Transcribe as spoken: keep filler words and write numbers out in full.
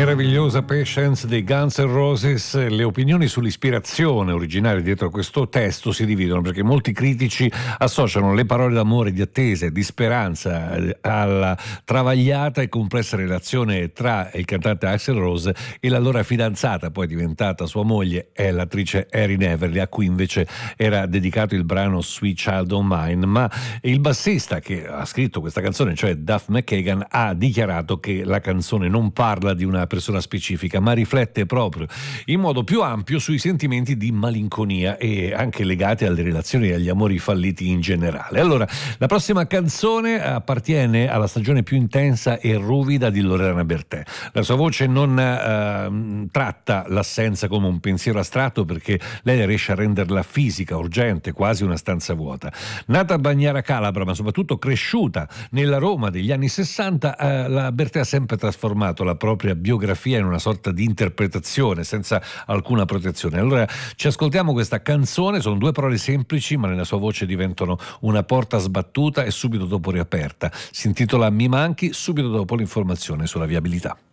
Meravigliosa Patience dei Guns N' Roses. Le opinioni sull'ispirazione originaria dietro a questo testo si dividono, perché molti critici associano le parole d'amore, di attesa e di speranza alla travagliata e complessa relazione tra il cantante Axl Rose e la loro fidanzata, poi diventata sua moglie, è l'attrice Erin Everly, a cui invece era dedicato il brano Sweet Child O' Mine. Ma il bassista che ha scritto questa canzone, cioè Duff McKagan, ha dichiarato che la canzone non parla di una persona specifica, ma riflette proprio in modo più ampio sui sentimenti di malinconia e anche legati alle relazioni e agli amori falliti in generale. Allora, la prossima canzone appartiene alla stagione più intensa e ruvida di Loredana Bertè. La sua voce non eh, tratta l'assenza come un pensiero astratto, perché lei riesce a renderla fisica, urgente, quasi una stanza vuota. Nata a Bagnara Calabra, ma soprattutto cresciuta nella Roma degli anni sessanta, eh, la Bertè ha sempre trasformato la propria biografia in una sorta di interpretazione senza alcuna protezione. Allora ci ascoltiamo questa canzone, sono due parole semplici ma nella sua voce diventano una porta sbattuta e subito dopo riaperta. Si intitola Mi manchi, subito dopo l'informazione sulla viabilità.